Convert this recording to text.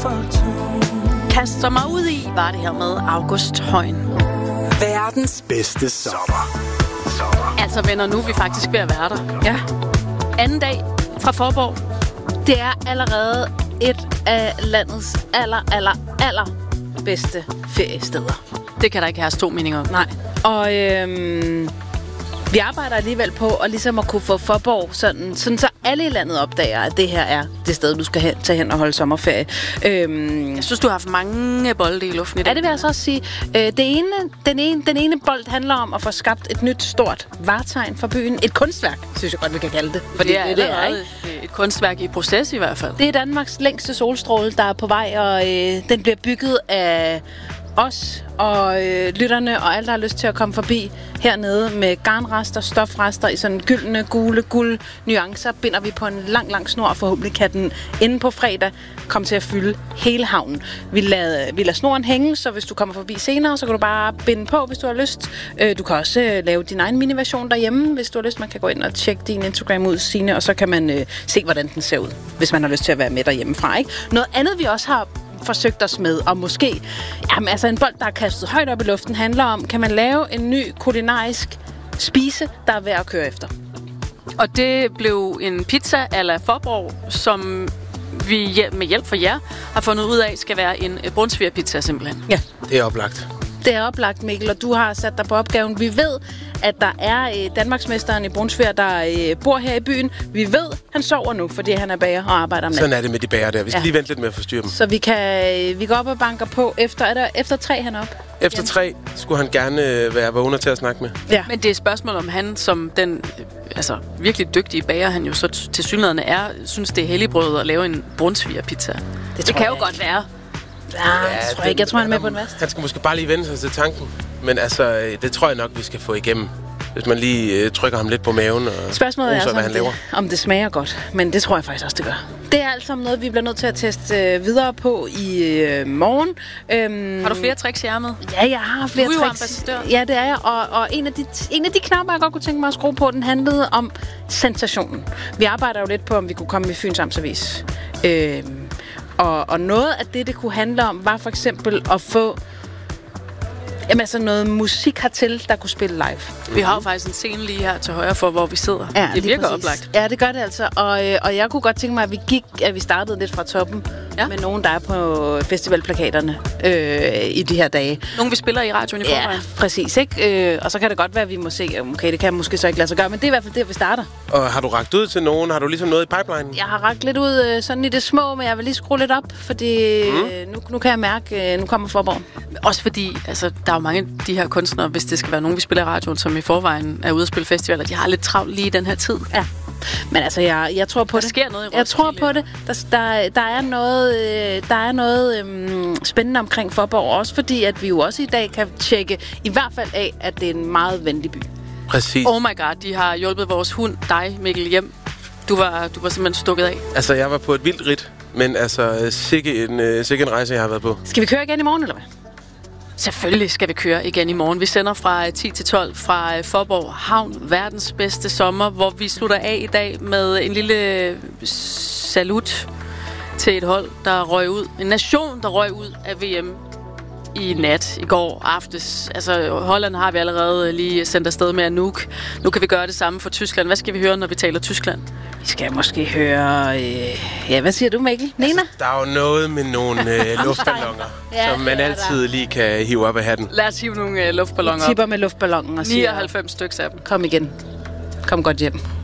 Kaster mig ud i, var det her med August Højen. Verdens bedste sommer. Altså venner, nu er vi faktisk ved at være der. Ja. Anden dag fra Faaborg. Det er allerede et af landets aller bedste feriesteder. Det kan der ikke herske to meninger om. Nej. Og vi arbejder alligevel på at ligesom at kunne få Faaborg sådan så alle i landet opdager, at det her er det sted, du skal tage hen og holde sommerferie. Jeg synes, du har haft mange bolde i luften i dag. Ja, det vil jeg så også sige. Den ene bold handler om at få skabt et nyt, stort vartegn for byen. Et kunstværk, synes jeg godt, vi kan kalde det. For det er ikke et kunstværk i proces i hvert fald. Det er Danmarks længste solstråle, der er på vej, og den bliver bygget af os og lytterne og alle, der har lyst til at komme forbi hernede med garnrester, stofrester i sådan gyldne, gule, guld nuancer, binder vi på en lang snor, og forhåbentlig kan den inde på fredag komme til at fylde hele havnen. Vi lader snoren hænge, så hvis du kommer forbi senere, så kan du bare binde på, hvis du har lyst. Du kan også lave din egen mini-version derhjemme, hvis du har lyst. Man kan gå ind og tjekke din Instagram ud, Signe, og så kan man se, hvordan den ser ud, hvis man har lyst til at være med derhjemmefra, ikke? Noget andet, vi også har forsøgt os med, og måske en bold, der er kastet højt op i luften, handler om, kan man lave en ny kulinarisk spise, der er værd at køre efter. Og det blev en pizza a la Faaborg, som vi med hjælp fra jer har fundet ud af, skal være en brunsvigerpizza simpelthen. Ja. Det er oplagt. Det er oplagt, Mikkel, og du har sat dig på opgaven. Vi ved, at der er Danmarksmesteren i brunsviger, der bor her i byen. Vi ved, han sover nu, fordi han er bager og arbejder med. Sådan er det med de bager der. Vi skal lige vente lidt med at forstyrre dem. Så vi går op og banker på efter 3 han op. Efter 3 skulle han gerne være vågner til at snakke med. Ja. Men det er et spørgsmål om han, som den virkelig dygtige bager, han jo så tilsyneladende er, synes det er helligbrød at lave en brunsvigerpizza. Det kan jo godt være. Jeg tror, han er med på en vast. Han skal måske bare lige vende sig til tanken. Men det tror jeg nok, vi skal få igennem. Hvis man lige trykker ham lidt på maven og spørgsmålet roser, er hvad han laver. Om det smager godt. Men det tror jeg faktisk også, det gør. Det er alt sammen noget, vi bliver nødt til at teste videre på i morgen. Har du flere tricks i ærmet? Ja, jeg har flere tricks. Ja, det er jeg. Og en af de knapper, jeg godt kunne tænke mig at skrue på, den handlede om sensationen. Vi arbejder jo lidt på, om vi kunne komme i Fyns Amtsavis. Og noget af det kunne handle om, var for eksempel at få noget musik hertil, der kunne spille live. Vi har jo faktisk en scene lige her til højre for, hvor vi sidder. Ja, det virker oplagt. Ja, det gør det altså. Og jeg kunne godt tænke mig, at vi startede lidt fra toppen med nogen, der er på festivalplakaterne i de her dage. Nogen, vi spiller i radioen i forvejen. Ja, præcis, ikke? Og så kan det godt være, at vi må se, okay, det kan måske så ikke lade sig gøre, men det er i hvert fald det, vi starter. Og har du rakt ud til nogen? Har du ligesom noget i pipeline? Jeg har rakt lidt ud sådan i det små, men jeg vil lige skrue lidt op, fordi nu kan jeg mærke, nu kommer Faaborg. Også fordi, der er jo mange af de her kunstnere, hvis det skal være nogen, vi spiller i radioen, som i forvejen er ude at spille festivaler, de har lidt travlt lige i den her tid. Ja. Men jeg tror på det. Der sker noget i Roskilde. Jeg tror på det. Der er noget spændende omkring Faaborg, også fordi, at vi jo også i dag kan tjekke i hvert fald af, at det er en meget venlig by. Præcis. Oh my god, de har hjulpet vores hund, dig, Mikkel, hjem. Du var simpelthen stukket af. Jeg var på et vildt ridt, men sikke en rejse, jeg har været på. Skal vi køre igen i morgen, eller hvad? Selvfølgelig skal vi køre igen i morgen. Vi sender fra 10 til 12 fra Faaborg Havn, verdens bedste sommer, hvor vi slutter af i dag med en lille salut til et hold, der røg ud. En nation, der røg ud af VM i nat, i går aftes. Holland har vi allerede lige sendt afsted med Anouk. Nu kan vi gøre det samme for Tyskland. Hvad skal vi høre, når vi taler Tyskland? Vi skal måske høre... hvad siger du, Mikkel? Nina? Der er jo noget med nogle luftballoner, som man altid lige kan hive op af hatten. Lad os hive nogle luftballoner op. Tipper med luftballonen og siger... 99 stykker af dem. Kom igen. Kom godt hjem.